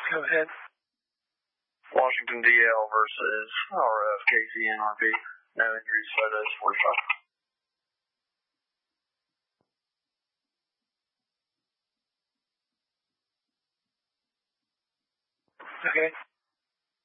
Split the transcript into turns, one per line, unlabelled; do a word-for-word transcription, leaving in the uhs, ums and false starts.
Go ahead.
Washington D L versus R F K C N R P. No injuries, photos, forty-five.
Okay.